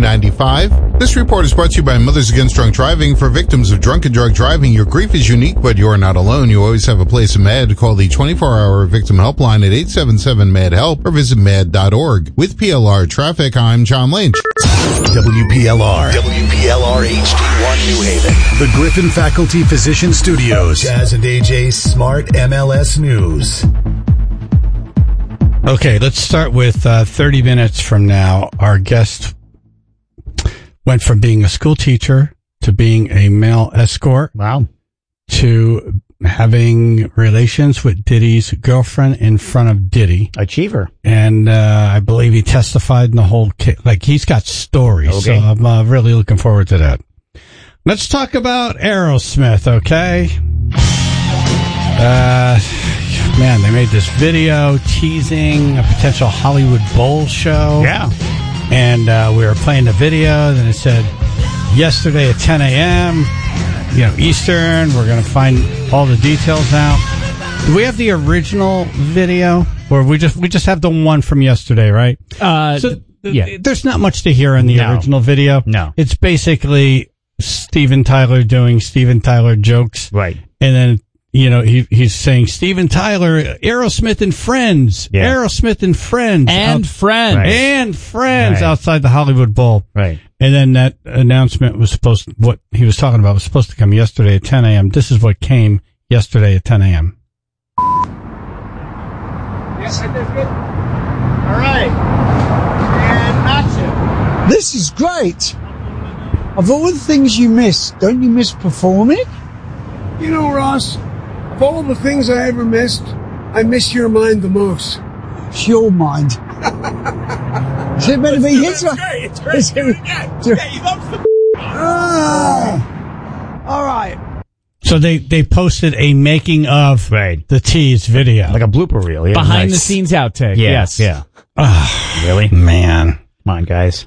$2.95. This report is brought to you by Mothers Against Drunk Driving. For victims of drunk and drug driving, your grief is unique, but you are not alone. You always have a place in MAD. Call the 24-hour victim helpline at 877-MAD-HELP or visit mad.org. With PLR Traffic, I'm John Lynch. WPLR HD1 New Haven. The Griffin Faculty Physician Studios. Jazz and AJ's Smart MLS News. Okay, let's start with 30 minutes from now. Our guest went from being a school teacher to being a male escort. Wow. To having relations with Diddy's girlfriend in front of Diddy. Achiever. And I believe he testified in the whole case. Like, he's got stories. Okay. So I'm really looking forward to that. Let's talk about Aerosmith, okay? Man, they made this video teasing a potential Hollywood Bowl show. Yeah. And we were playing the video, then it said, yesterday at 10 a.m., Eastern, we're going to find all the details out. Do we have the original video? Or we just have the one from yesterday, right? Yeah. There's not much to hear in the original video. No. It's basically Steven Tyler doing Steven Tyler jokes. Right. And then, he's saying Steven Tyler, Aerosmith and Friends. Yeah. Aerosmith and Friends. Friends. Right. And Friends Right. outside the Hollywood Bowl. Right. And then that announcement was what he was talking about was supposed to come yesterday at 10 a.m. This is what came yesterday at 10 a.m. Yes, I did good. All right. And action. This is great. Of all the things you miss, don't you miss performing? You know, Ross, of all the things I ever missed, I miss your mind the most. It's your mind. Is it meant to be his? It's great. Do it again. Yeah, you love the... All right. So they posted a making of the tease video. Like a blooper reel. Yeah. Behind the scenes outtake. Yeah. Yes. Yeah. Really? Man. Come on, guys.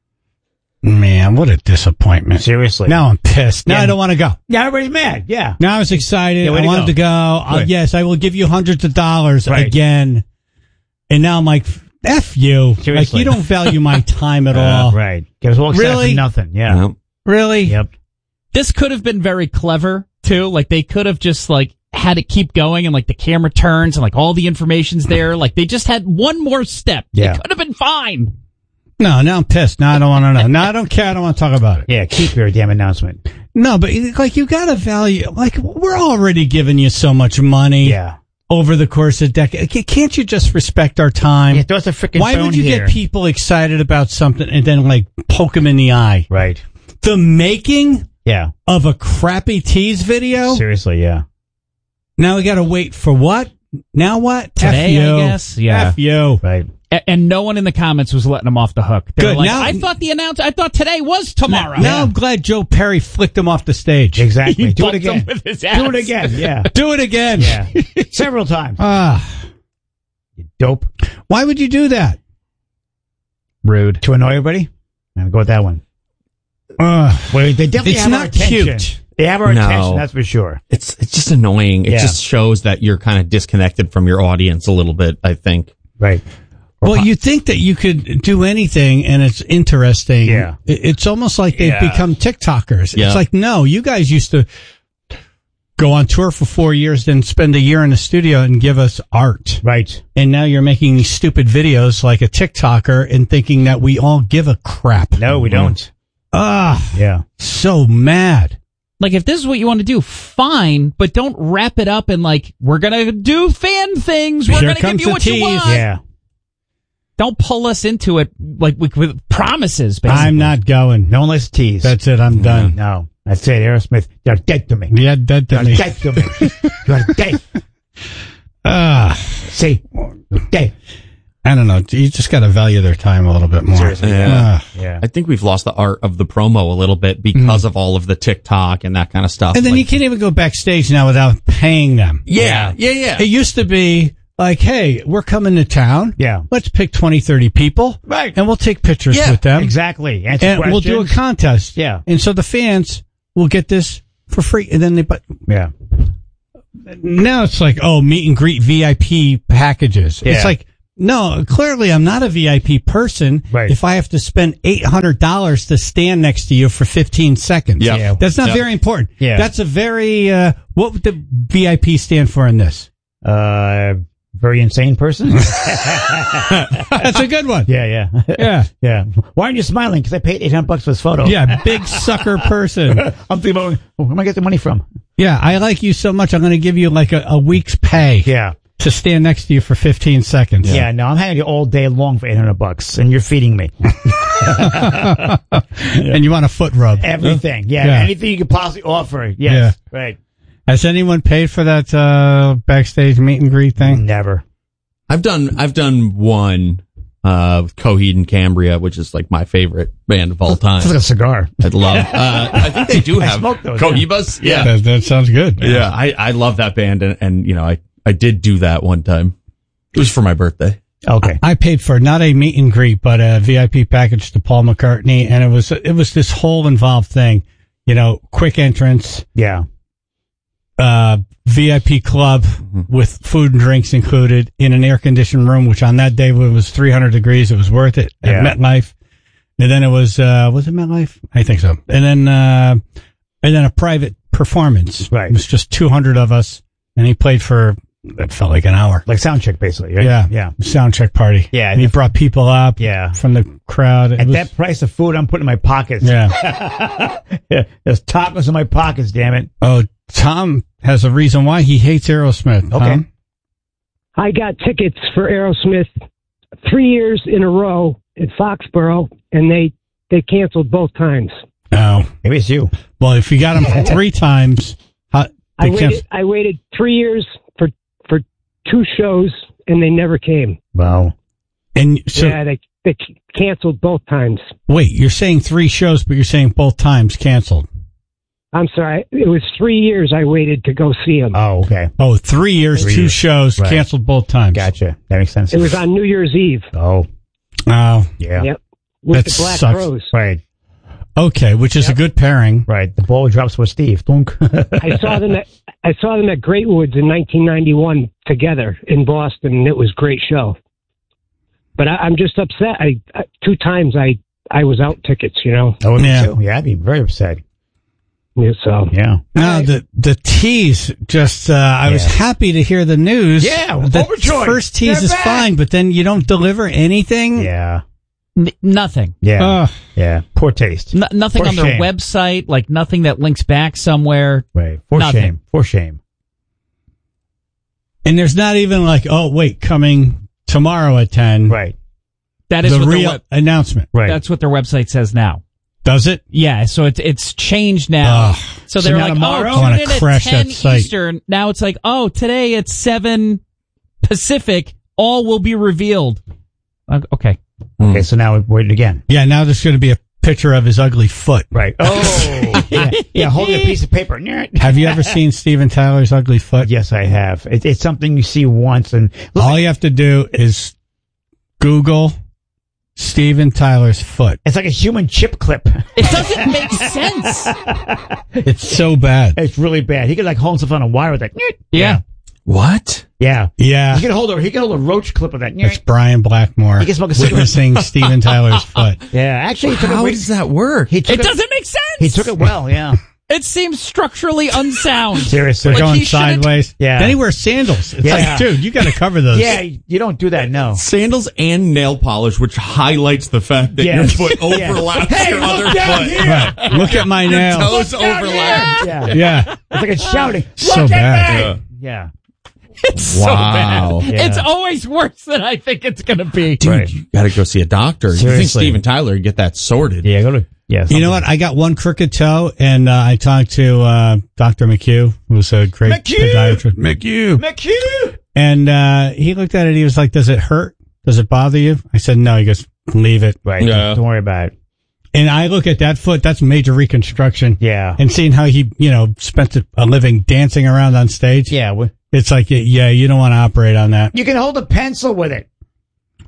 Man, what a disappointment. Seriously. Now I'm pissed. Now I don't want to go. Yeah, everybody's mad. Yeah. Now I was excited. Yeah, way I to wanted go. to go. Good. Yes, I will give you hundreds of dollars Right. again. And now I'm like, F you. Seriously. Like, you don't value my time at all. Right. Get us all excited Really? for nothing. Yeah. Nope. Really? Yep. This could have been very clever, too. Like, they could have just, had it keep going and, the camera turns and, all the information's there. They just had one more step. Yeah. It could have been fine. No, now I'm pissed. Now I don't want to know. Now I don't care. I don't want to talk about it. Yeah, keep your damn announcement. No, but you got to value, we're already giving you so much money. Yeah. Over the course of a decade. Can't you just respect our time? Yeah, throw us a freaking Why phone would you here. get people excited about something and then poke them in the eye? Right. The making Yeah. of a crappy tease video? Seriously, yeah. Now we got to wait for what? Now what? Today, F you. I guess. Yeah. F you. Right. And no one in the comments was letting them off the hook. They were Good. like, Now- I thought today was tomorrow. Now I'm glad Joe Perry flicked him off the stage. Exactly. He Do it bumped again. him with his Do ass. it again. Yeah. Do it again. Yeah. Several times. You dope. Why would you do that? Rude. To annoy everybody? I'm going to go with that one. Well, they definitely It's have our not attention. cute. They have our No. attention, that's for sure. It's just annoying. It Yeah. just shows that you're kind of disconnected from your audience a little bit, I think. Right. Well, you think that you could do anything and it's interesting. Yeah. It's almost like they've become TikTokers. Yeah. It's like, no, you guys used to go on tour for 4 years, then spend a year in the studio and give us art. Right. And now you're making these stupid videos like a TikToker and thinking that we all give a crap. No, we don't. Yeah. So mad. If this is what you want to do, fine, but don't wrap it up in we're gonna do fan things. We're Here gonna give comes you the what you tease. want. Yeah. Don't pull us into it with promises, basically. I'm not going. No one likes to tease. That's it. I'm done. No. That's it. Aerosmith, you're dead to me. Yeah, dead to You're me. dead to me. You're dead. See? You're dead. I don't know. You just got to value their time a little bit more. Seriously. Yeah. Yeah. I think we've lost the art of the promo a little bit because of all of the TikTok and that kind of stuff. And then you can't even go backstage now without paying them. Yeah. It used to be like, hey, we're coming to town. Yeah. Let's pick 20, 30 people. Right. And we'll take pictures with them. Exactly. Answer And we'll do a questions. contest. Yeah. And so the fans will get this for free. And then Yeah. now it's like, oh, meet and greet VIP packages. Yeah. It's like, No, clearly I'm not a VIP person. Right. If I have to spend $800 to stand next to you for 15 seconds. Yep. Yeah. That's not Yep. very important. Yeah. That's a very, what would the VIP stand for in this? Very insane person. That's a good one. Yeah. Yeah. Yeah. Why aren't you smiling? Because I paid $800 for this photo. Yeah, big sucker person. I'm thinking about where am I get the money from? Yeah, I like you so much, I'm going to give you like a week's pay Yeah. to stand next to you for 15 seconds. Yeah. No, I'm hanging you all day long for $800, and you're feeding me And you want a foot rub. everything. Yeah. Yeah. Anything you could possibly offer. Yes. Right. Has anyone paid for that backstage meet and greet thing? Never. I've done one with Coheed and Cambria, which is like my favorite band of all time. It's like a cigar. I'd love. I think they do have smoked those, Cohibas. Yeah. That sounds good. Yeah, I love that band, and you know, I did do that one time. It was for my birthday. Okay. I paid for not a meet and greet, but a VIP package to Paul McCartney, and it was this whole involved thing. You know, quick entrance, Yeah. VIP club with food and drinks included in an air conditioned room, which on that day when it was 300 degrees, it was worth it at Yeah. MetLife. And then it was it MetLife? I think so. And then a private performance. Right. It was just 200 of us, and he played for, it felt like an hour. Like sound check, basically. Right? Yeah. Yeah. Sound check party. Yeah. And he brought people up Yeah. from the crowd. It At was- that price of food, I'm putting in my pockets. yeah. Yeah. There's tacos in my pockets, damn it. Oh, Tom has a reason why he hates Aerosmith. Okay. Tom? I got tickets for Aerosmith 3 years in a row at Foxborough, and they canceled both times. No. Maybe it's you. Well, if you got him 3 times, I waited 3 years for 2 shows, and they never came. Wow. And so, Yeah, they canceled both times. wait, you're saying 3 shows, but you're saying both times canceled. I'm sorry. It was 3 years I waited to go see them. Oh, okay. Oh, 3 years, 2 shows, Right. canceled both times. Gotcha. That makes sense. It was on New Year's Eve. Oh, Oh, yeah. Yep. With That the Black sucks. Crowes. Right. okay, which is a good pairing. Right. The ball drops with Steve. Dunk. I saw them at Great Woods in 1991 together in Boston, and it was a great show. But I'm just upset. 2 times I was out tickets, you know. Oh, me Yeah. too. Yeah, I'd be very upset. Yeah, so Yeah. Now, the tease, just, I was happy to hear the news. Yeah, the overjoyed. first tease They're is back. fine, but then you don't deliver anything? Yeah. Nothing. Yeah. Ugh. Yeah. Poor taste. Nothing For on their shame. website, like nothing that links back somewhere. Right. For Nothing. shame. For shame. And there's not even like, oh, wait, coming tomorrow at 10. Right. That is The what their real announcement. Right. That's what their website says now. Does it? Yeah, so it's changed now. Ugh. So So they're now like, tomorrow? I oh, wanna tune in at crash 10 that site. Eastern. Now it's like, oh, today at 7 Pacific, all will be revealed. Okay. Okay, so now we're waiting again. Yeah, now there's going to be a picture of his ugly foot. Right. Oh. yeah, holding a piece of paper. Have you ever seen Steven Tyler's ugly foot? Yes, I have. It's something you see once, and All you have to do is Google Steven Tyler's foot. it's like a human chip clip. It doesn't make sense. It's so bad. It's really bad. He could like hold himself on a wire with that. Yeah. What? Yeah. Yeah. He could hold a roach clip with that. It's Brian Blackmore He can smoke a cigarette. witnessing Steven Tyler's foot. Yeah, actually, he took How it. does that work? He took It doesn't make sense. He took it well. Yeah. It seems structurally unsound. Seriously. They're Like going he shouldn't- sideways. Yeah. Then he wears sandals. It's Yeah. like, dude, you got to cover those. Yeah, you don't do that. No. Sandals and nail polish, which highlights the fact that Yes. your foot Yeah. overlaps Hey, your look other down foot. here. Right. Look at my nails. Toes overlap. Yeah. Yeah. It's like it's shouting. So Look bad. at me. Yeah. It's so Wow. bad. Yeah. It's always worse than I think it's going to be. Dude, Right. you gotta go see a doctor. You think Seriously. Steven Tyler would get that sorted? Yeah. Go to. Yeah. You know what? I got one crooked toe, and I talked to Dr. McHugh, who's a great podiatrist. McHugh. And he looked at it. He was like, "Does it hurt? Does it bother you?" I said, "No." He goes, "Leave it." Right. Yeah. Don't worry about it. And I look at that foot. That's major reconstruction. Yeah. And seeing how he, spent a living dancing around on stage. Yeah. It's like, yeah, you don't want to operate on that. You can hold a pencil with it.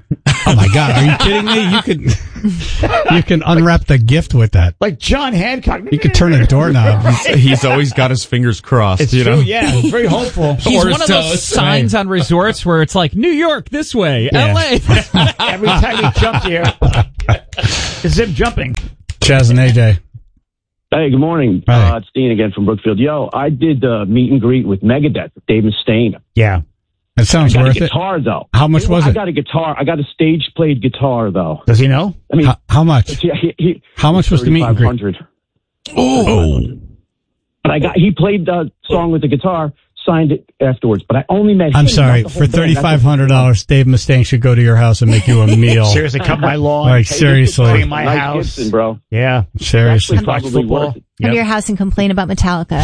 Oh my God, are you kidding me? You can unwrap the gift with that. Like John Hancock. You could turn a doorknob. He's always got his fingers crossed. It's you true, know? yeah. He's very hopeful. He's one of those signs on resorts where it's like New York this way, L.A. Every time he jumped here, it's him jumping. Chaz and AJ. Hey, good morning. Hi. It's Dean again from Brookfield. Yo, I did meet and greet with Megadeth, Dave Mustaine. Yeah. It sounds I got worth a guitar, though. How much was it? I got a guitar. I got a stage-played guitar, though. Does he know? I mean, How much? How much was the meet and greet? $3,500. Oh. But he played the song with the guitar, signed it afterwards, but I only met him. I'm sorry, not the whole for band. $3,500, Dave Mustaine should go to your house and make you a meal. Seriously, cut my lawn. Like, seriously. In my Nice house. Gibson, bro. Yeah. Seriously. Actually, probably worth it. Come to your house and complain about Metallica.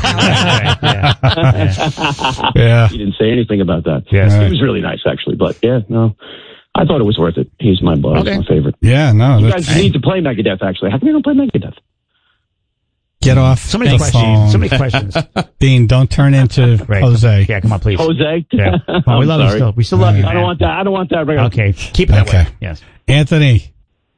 Yeah. He didn't say anything about that. Yes. He was really nice, actually. But, yeah, no. I thought it was worth it. He's my boy. Okay. He's my favorite. Yeah, no. You guys need to play Megadeth, actually. How come you don't play Megadeth? Get off So many the questions. phone. So many questions. Dean, don't turn into Right. Jose. Yeah, come on, please. Jose? Yeah. Come on, we love you still. We still love you. I don't want that. I don't want that. Right. Okay. Keep it that way. Yes. Anthony.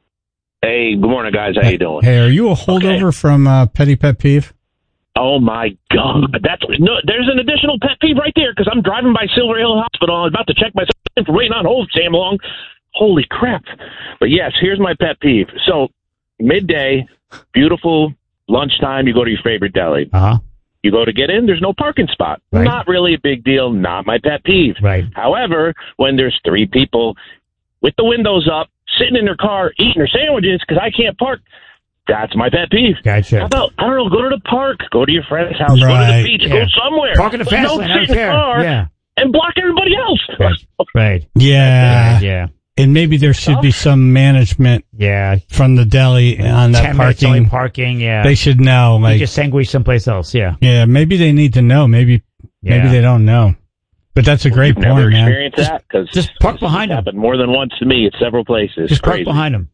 Hey, good morning, guys. How you doing? Hey, are you a holdover from Petty Pet Peeve? Oh my God, there's an additional pet peeve right there because I'm driving by Silver Hill Hospital. I'm about to check myself in for waiting on hold, Sam Long. Holy crap! But yes, here's my pet peeve. So midday, beautiful lunchtime, you go to your favorite deli. You go to get in, there's no parking spot. Right. Not really a big deal. Not my pet peeve. Right. However, when there's three people with the windows up, sitting in their car eating their sandwiches because I can't park. That's my pet peeve. Gotcha. How about, I don't know, go to the park, go to your friend's house, go to Right. the beach, go somewhere. Park in the But fast don't lane, I sit don't in the care. car Yeah. and block everybody else. Right. Yeah. Yeah. And maybe there should be some management Yeah. from the deli on that 10 minutes only parking. parking, yeah. They should know. You Like, just sandwich someplace else, yeah. yeah, maybe they need to know. Maybe Yeah. they don't know. But that's a great Never point, man. experienced that because Just park behind them. happened more than once to me at several places. Just park Crazy. behind them.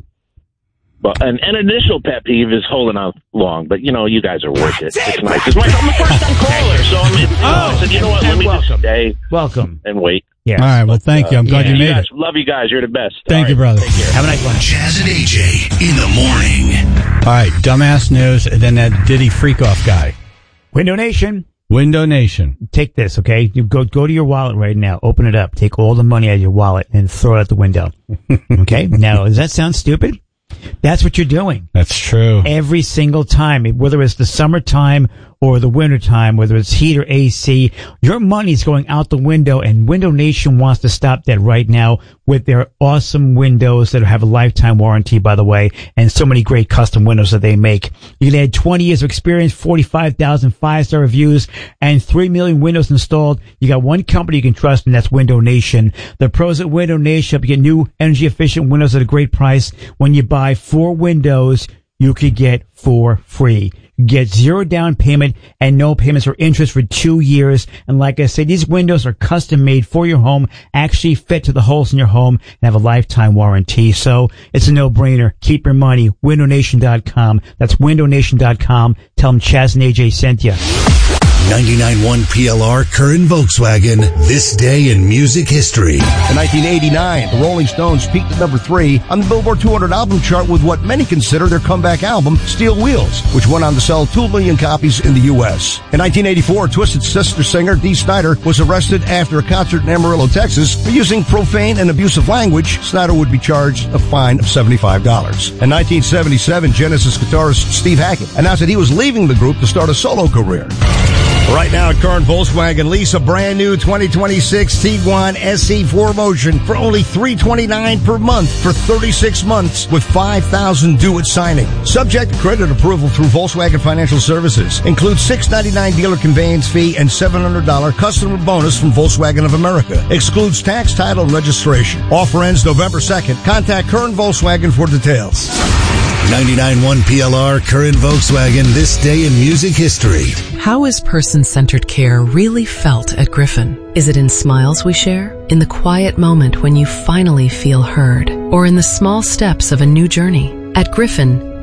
But an initial pet peeve is holding out long, but you know, you guys are worth it. It's nice. I'm a first time caller, so I said, you know what, let me just stay Welcome. and wait. Yeah. All right, well, thank you. I'm glad you made guys, it. love you guys. You're the best. Thank All you, right, brother. take care. Have a nice one. Chaz and AJ in the morning. All right, dumbass news, and then that Diddy freak-off guy. Window Nation. Window Nation. Take this, okay? You go to your wallet right now. Open it up. Take all the money out of your wallet and throw it out the window. Okay? Now, does that sound stupid? That's what you're doing. That's true. Every single time, whether it's the summertime or the wintertime, whether it's heat or AC, your money's going out the window, and Window Nation wants to stop that right now with their awesome windows that have a lifetime warranty, by the way, and so many great custom windows that they make. You can add 20 years of experience, 45,000 five-star reviews, and 3 million windows installed. You got one company you can trust, and that's Window Nation. The pros at Window Nation get new energy-efficient windows at a great price. When you buy 4 windows, you could get 4 free. Get 0 down payment and no payments or interest for 2 years. And like I said, these windows are custom made for your home, actually fit to the holes in your home, and have a lifetime warranty. So it's a no-brainer. Keep your money. WindowNation.com. That's WindowNation.com. Tell them Chaz and AJ sent you. 99.1 PLR Curran Volkswagen. This day in music history. In 1989, the Rolling Stones peaked at number 3 on the Billboard 200 album chart with what many consider their comeback album, Steel Wheels, which went on to sell 2 million copies in the U.S. In 1984, Twisted Sister singer Dee Snider was arrested after a concert in Amarillo, Texas for using profane and abusive language. Snider would be charged a fine of $75. In 1977, Genesis guitarist Steve Hackett announced that he was leaving the group to start a solo career. Right now at Curran Volkswagen, lease a brand new 2026 Tiguan SE 4Motion for only $329 per month for 36 months with $5,000 due at signing. Subject to credit approval through Volkswagen Financial Services. Includes $699 dealer conveyance fee and $700 customer bonus from Volkswagen of America. Excludes tax, title, and registration. Offer ends November 2nd. Contact Curran Volkswagen for details. 99.1 PLR Curran Volkswagen. This day in music history. How is person-centered care really felt at Griffin? Is it in smiles we share? In the quiet moment when you finally feel heard? Or in the small steps of a new journey? At Griffin,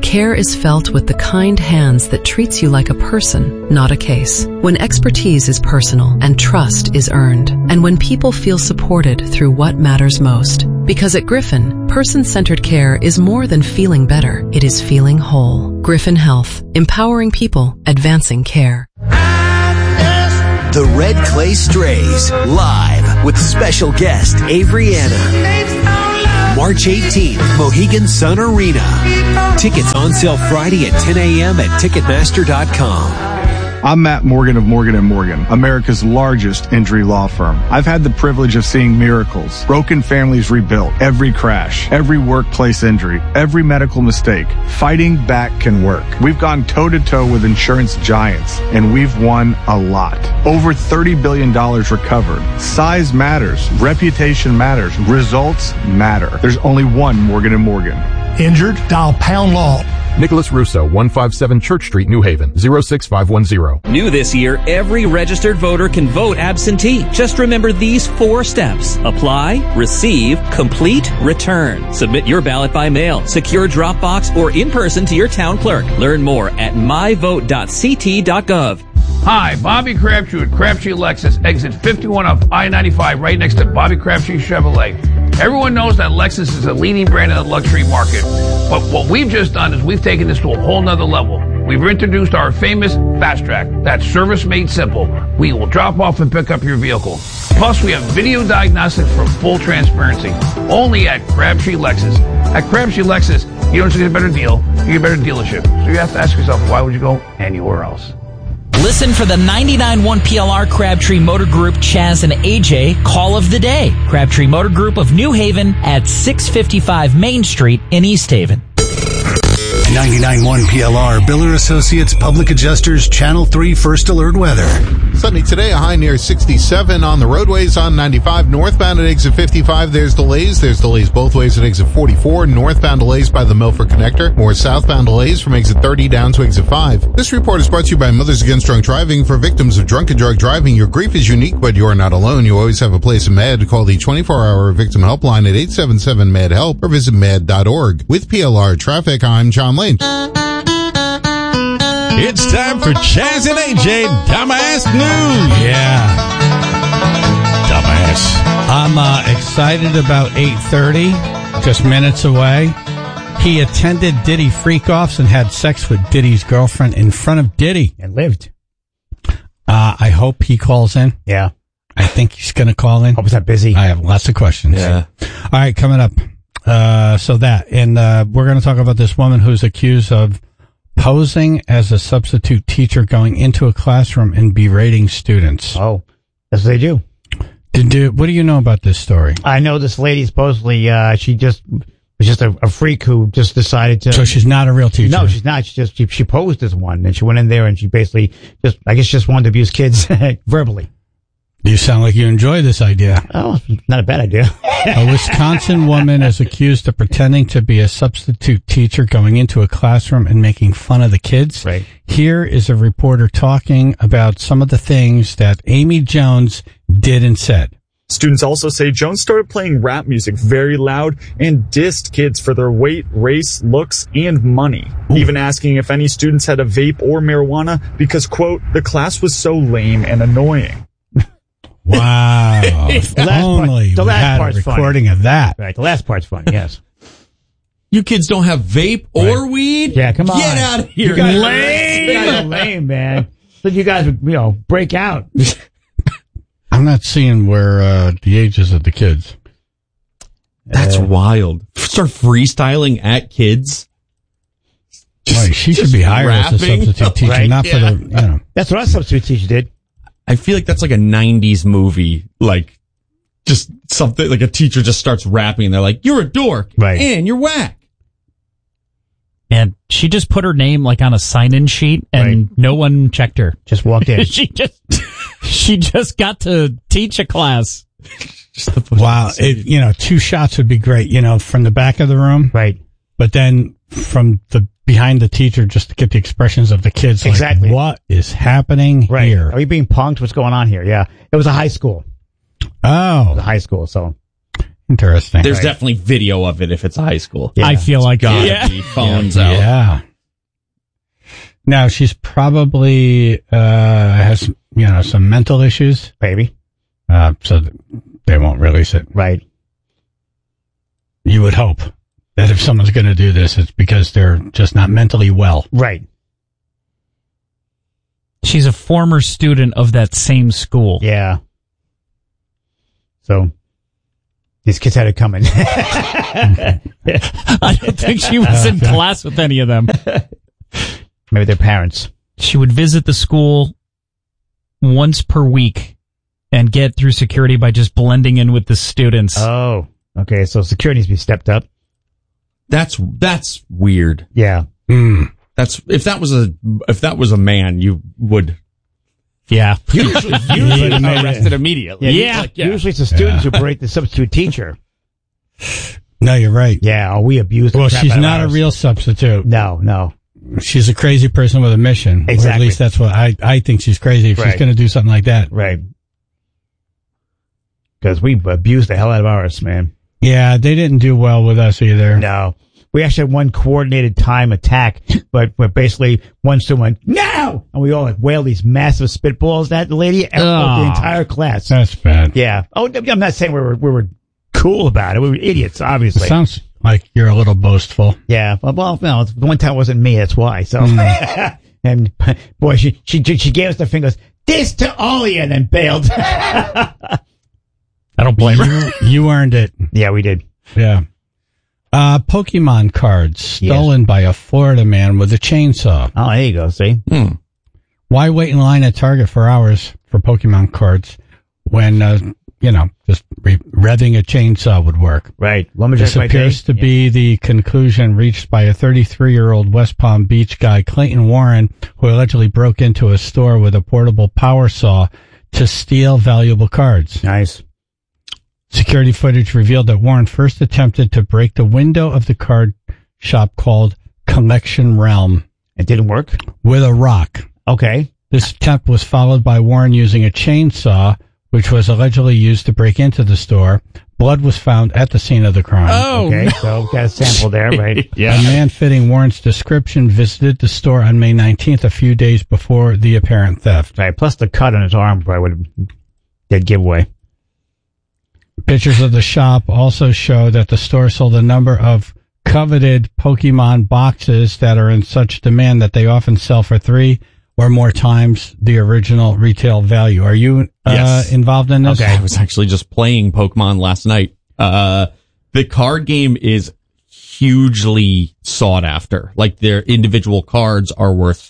care is felt with the kind hands that treats you like a person, not a case. When expertise is personal and trust is earned, and when people feel supported through what matters most. Because at Griffin, person-centered care is more than feeling better. It is feeling whole. Griffin Health, empowering people, advancing care. The Red Clay Strays, live with special guest Avery Anna. March 18th, Mohegan Sun Arena. Tickets on sale Friday at 10 a.m. at Ticketmaster.com. I'm Matt Morgan of Morgan & Morgan, America's largest injury law firm. I've had the privilege of seeing miracles, broken families rebuilt, every crash, every workplace injury, every medical mistake. Fighting back can work. We've gone toe-to-toe with insurance giants, and we've won a lot. Over $30 billion recovered. Size matters. Reputation matters. Results matter. There's only one Morgan & Morgan. Injured? Dial pound law. Nicholas Russo, 157 Church Street, New Haven, 06510. New this year, every registered voter can vote absentee. Just remember these 4 steps. Apply, receive, complete, return. Submit your ballot by mail, secure Dropbox, or in person to your town clerk. Learn more at myvote.ct.gov. Hi, Bobby Crabtree at Crabtree Lexus, exit 51 off I-95, right next to Bobby Crabtree Chevrolet. Everyone knows that Lexus is a leading brand in the luxury market. But what we've just done is we've taken this to a whole nother level. We've introduced our famous Fast Track. That's service made simple. We will drop off and pick up your vehicle. Plus, we have video diagnostics for full transparency. Only at Crabtree Lexus. At Crabtree Lexus, you don't just get a better deal, you get a better dealership. So you have to ask yourself, why would you go anywhere else? Listen for the 99.1 PLR Crabtree Motor Group Chaz and AJ Call of the Day. Crabtree Motor Group of New Haven at 655 Main Street in East Haven. 99.1 PLR, Biller Associates Public Adjusters, Channel 3 First Alert Weather. Sunny today, a high near 67 on the roadways on 95. Northbound at exit 55, there's delays. There's delays both ways at exit 44. Northbound delays by the Milford Connector. More southbound delays from exit 30 down to exit 5. This report is brought to you by Mothers Against Drunk Driving. For victims of drunk and drug driving, your grief is unique, but you're not alone. You always have a place in MAD. Call the 24-hour victim helpline at 877-MAD-HELP or visit mad.org. With PLR Traffic, I'm John Lane. It's time for Chaz and AJ Dumbass News. Yeah. Dumbass. I'm excited about 8:30, just minutes away. He attended Diddy freak-offs and had sex with Diddy's girlfriend in front of Diddy. And lived. I hope he calls in. Yeah. I think he's going to call in. Hope he's not busy. I have lots of questions. Yeah. All right, coming up. So that, and we're going to talk about this woman who's accused of posing as a substitute teacher, going into a classroom and berating students. Oh, that's what they do. What do you know about this story? I know this lady supposedly, she just was just a freak who just decided to. So she's not a real teacher? No, she's not. She posed as one, and she went in there and she basically just wanted to abuse kids verbally. You sound like you enjoy this idea. Oh, not a bad idea. A Wisconsin woman is accused of pretending to be a substitute teacher, going into a classroom and making fun of the kids. Right. Here is a reporter talking about some of the things that Amy Jones did and said. Students also say Jones started playing rap music very loud and dissed kids for their weight, race, looks, and money. Ooh. Even asking if any students had a vape or marijuana because, quote, the class was so lame and annoying. Wow. The last part's recording funny. Of that. Right. The last part's funny, yes. You kids don't have vape or weed? Yeah, come on. Get out of here. You guys are lame, man. So you guys would, break out. I'm not seeing where the ages of the kids. That's wild. Start freestyling at kids. Right, she should be hired as a substitute teacher, right? Not for the, That's what our substitute teacher did. I feel like that's like a 90s movie, like just something like a teacher just starts rapping and they're like, you're a dork, right? And you're whack. And she just put her name like on a sign-in sheet and no one checked her. Just walked in. she just got to teach a class. Wow. 2 shots would be great, from the back of the room. Right. But then from the behind the teacher, just to get the expressions of the kids. Exactly. Like, what is happening here? Are you being punked? What's going on here? Yeah. It was a high school. Oh. It was a high school, so. Interesting. There's definitely video of it if it's a high school. Yeah. I feel like gotta be phones out. Yeah. Now she's probably has some mental issues, maybe. So they won't release it. Right. You would hope that if someone's going to do this, it's because they're just not mentally well. Right. She's a former student of that same school. Yeah. So these kids had it coming. I don't think she was in class with any of them. Maybe their parents. She would visit the school once per week and get through security by just blending in with the students. Oh, okay. So security needs to be stepped up. That's weird. Yeah. That's if that was a man, you would. Yeah. Usually arrested immediately. Yeah. Usually it's the students who break the substitute teacher. No, you're right. Yeah. We abuse the Well, crap she's out of not a ours. real substitute. No. She's a crazy person with a mission. Exactly. Or at least that's what I think she's crazy if she's Right. going to do something like that. Right. Because we abused the hell out of ours, man. Yeah, they didn't do well with us either. No. We actually had one coordinated time attack, but basically one student went, no! And we all like wailed these massive spitballs at the lady, and the entire class. That's bad. Yeah. Oh, I'm not saying we were cool about it. We were idiots, obviously. Sounds like you're a little boastful. Yeah. Well, no, the one time it wasn't me, that's why. So, and boy, she gave us the fingers, this to all of you, and then bailed. I don't blame her. You earned it. Yeah, we did. Yeah. Pokemon cards stolen by a Florida man with a chainsaw. Oh, there you go. See? Why wait in line at Target for hours for Pokemon cards when, just revving a chainsaw would work? Right. This appears to be the conclusion reached by a 33-year-old West Palm Beach guy, Clayton Warren, who allegedly broke into a store with a portable power saw to steal valuable cards. Nice. Security footage revealed that Warren first attempted to break the window of the card shop called Collection Realm. It didn't work? With a rock. Okay. This attempt was followed by Warren using a chainsaw, which was allegedly used to break into the store. Blood was found at the scene of the crime. Oh, okay. no. So got a sample there, right? Yeah. A man fitting Warren's description visited the store on May 19th, a few days before the apparent theft. Right. Plus the cut on his arm probably would have did giveaway. Pictures of the shop also show that the store sold a number of coveted Pokemon boxes that are in such demand that they often sell for 3 or more times the original retail value. Are you Yes. involved in this? Okay. I was actually just playing Pokemon last night. The card game is hugely sought after. Like their individual cards are worth,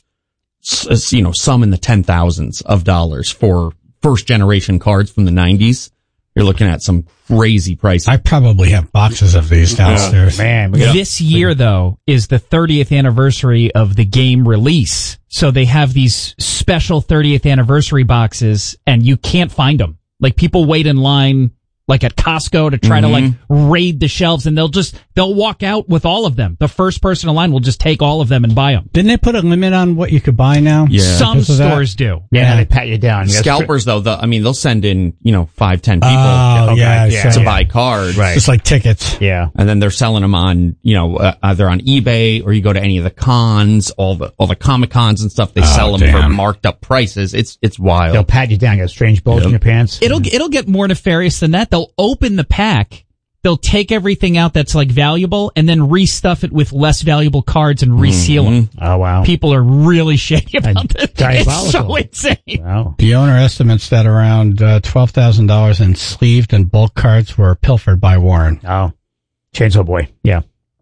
some in the 10,000s of dollars for first generation cards from the 90s. You're looking at some crazy prices. I probably have boxes of these downstairs. Man, this year, though, is the 30th anniversary of the game release. So they have these special 30th anniversary boxes, and you can't find them. Like, people wait in line, like at Costco, to try to raid the shelves, and they'll walk out with all of them. The first person in line will just take all of them and buy them. Didn't they put a limit on what you could buy now? Yeah. Some stores do. Yeah, they pat you down. Scalpers, though, they'll send in, 5, 10 people yeah, to buy cards. Right. Just like tickets. Yeah. And then they're selling them on, either on eBay or you go to any of the cons, all the Comic Cons and stuff. They sell them for marked up prices. It's wild. They'll pat you down. You got strange bulge in your pants. It'll get more nefarious than that. They'll open the pack. They'll take everything out that's like valuable and then restuff it with less valuable cards and reseal them. Oh, wow. People are really shady about this. It's so Diabolical. insane. Wow. The owner estimates that around $12,000 in sleeved and bulk cards were pilfered by Warren. Oh. Chainsaw Boy. Yeah.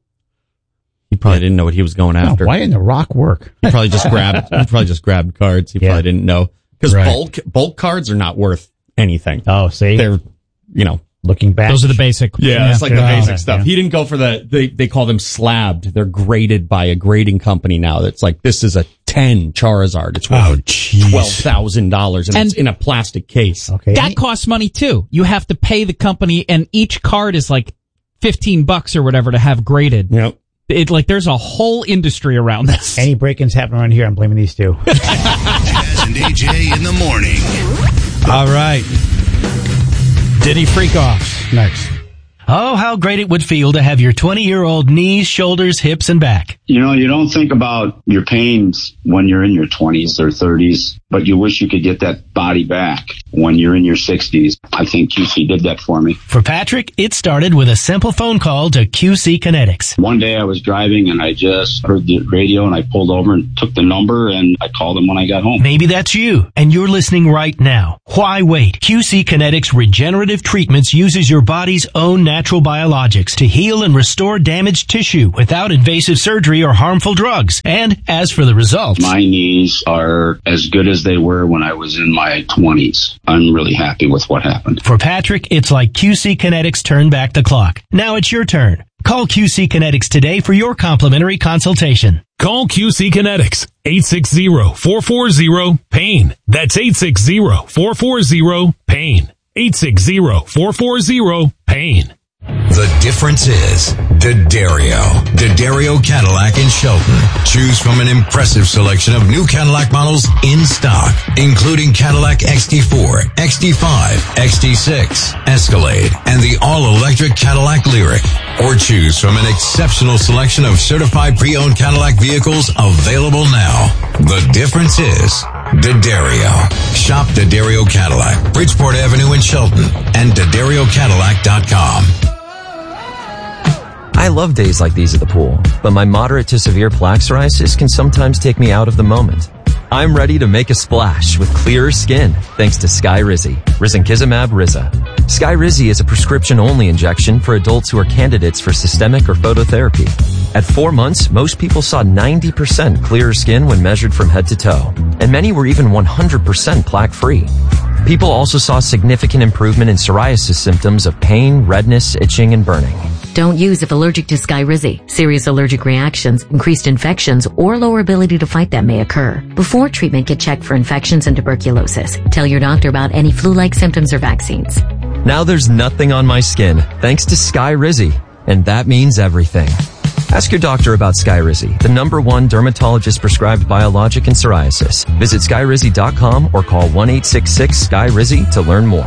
He probably didn't know what he was going after. Why didn't the rock work? He probably just grabbed cards. He probably didn't know. Because bulk cards are not worth anything. Oh, see? They're, looking back. Those are the basic. Yeah, it's like the basic stuff. Yeah. He didn't go for they call them slabbed. They're graded by a grading company now. That's like, this is a 10 Charizard. It's worth $12,000 and it's in a plastic case. Okay. That costs money too. You have to pay the company, and each card is like $15 or whatever to have graded. Yep. There's a whole industry around this. Any break-ins happen around here, I'm blaming these two. Jazz and AJ in the morning. All right. Diddy Freak Offs next. Oh, how great it would feel to have your 20-year-old knees, shoulders, hips, and back. You know, you don't think about your pains when you're in your 20s or 30s, but you wish you could get that body back when you're in your 60s. I think QC did that for me. For Patrick, it started with a simple phone call to QC Kinetics. One day I was driving and I just heard the radio and I pulled over and took the number and I called them when I got home. Maybe that's you and you're listening right now. Why wait? QC Kinetics Regenerative Treatments uses your body's own natural biologics to heal and restore damaged tissue without invasive surgery or harmful drugs. And as for the results, my knees are as good as they were when I was in my 20s. I'm really happy with what happened. For Patrick, it's like QC Kinetics turned back the clock. Now it's your turn. Call QC Kinetics today for your complimentary consultation. Call QC Kinetics, 860-440-PAIN. That's 860-440-PAIN. 860-440-PAIN. The difference is D'Addario Cadillac in Shelton. Choose from an impressive selection of new Cadillac models in stock, including Cadillac XT4, XT5, XT6, Escalade, and the all-electric Cadillac Lyriq. Or choose from an exceptional selection of certified pre-owned Cadillac vehicles available now. The difference is D'Addario. Shop D'Addario Cadillac, Bridgeport Avenue in Shelton, and D'AddarioCadillac.com. I love days like these at the pool, but my moderate to severe plaque psoriasis can sometimes take me out of the moment. I'm ready to make a splash with clearer skin thanks to Skyrizi, Risankizumab Riza. Skyrizi is a prescription-only injection for adults who are candidates for systemic or phototherapy. At 4 months, most people saw 90% clearer skin when measured from head to toe, and many were even 100% plaque-free. People also saw significant improvement in psoriasis symptoms of pain, redness, itching, and burning. Don't use if allergic to Skyrizi. Serious allergic reactions, increased infections, or lower ability to fight them may occur. Before treatment, get checked for infections and tuberculosis. Tell your doctor about any flu-like symptoms or vaccines. Now there's nothing on my skin, thanks to Skyrizi, and that means everything. Ask your doctor about Skyrizi, the #1 dermatologist-prescribed biologic in psoriasis. Visit Skyrizi.com or call 1-866-SKY-RIZI to learn more.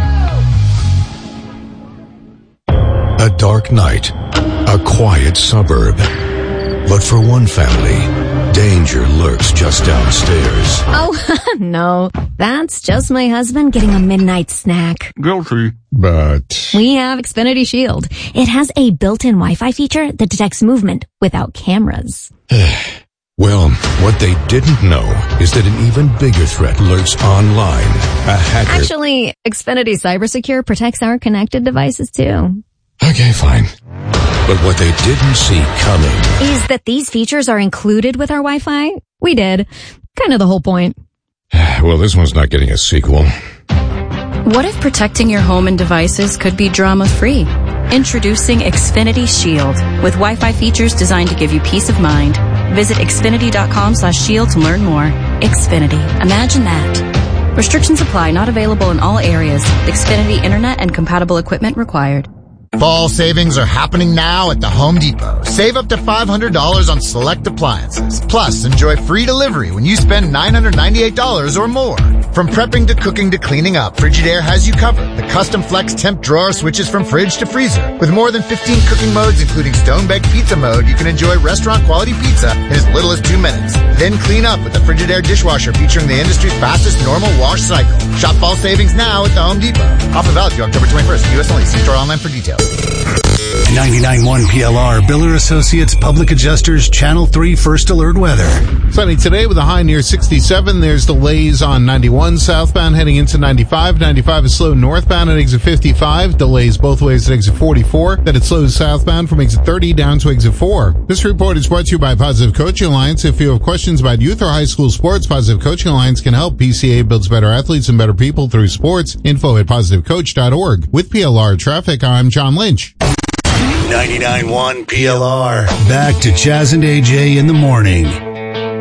A dark night, a quiet suburb. But for one family, danger lurks just downstairs. Oh, no. That's just my husband getting a midnight snack. Guilty. But We have Xfinity Shield. It has a built-in Wi-Fi feature that detects movement without cameras. well, what they didn't know is that an even bigger threat lurks online. A hacker. Actually, Xfinity CyberSecure protects our connected devices too. Okay, fine. But what they didn't see coming is that these features are included with our Wi-Fi. We did. Kind of the whole point. Well, this one's not getting a sequel. What if protecting your home and devices could be drama-free? Introducing Xfinity Shield with Wi-Fi features designed to give you peace of mind. Visit Xfinity.com/shield to learn more. Xfinity. Imagine that. Restrictions apply. Not available in all areas. Xfinity Internet and compatible equipment required. Fall savings are happening now at the Home Depot. Save up to $500 on select appliances. Plus, enjoy free delivery when you spend $998 or more. From prepping to cooking to cleaning up, Frigidaire has you covered. The custom flex temp drawer switches from fridge to freezer. With more than 15 cooking modes, including stone-baked pizza mode, you can enjoy restaurant-quality pizza in as little as 2 minutes. Then clean up with the Frigidaire dishwasher featuring the industry's fastest normal wash cycle. Shop fall savings now at the Home Depot. Offer valid through October 21st. U.S. only. See store online for details. 99.1 PLR, Biller Associates Public Adjusters, Channel 3 First Alert Weather. Sunny today with a high near 67. There's delays on 91 southbound heading into 95. 95 is slow northbound at exit 55. Delays both ways at exit 44. Then it slows southbound from exit 30 down to exit 4. This report is brought to you by Positive Coaching Alliance. If you have questions about youth or high school sports, Positive Coaching Alliance can help. PCA builds better athletes and better people through sports. Info at positivecoach.org. With PLR Traffic, I'm John Lynch. 99.1 PLR. Back to Chaz and AJ in the morning.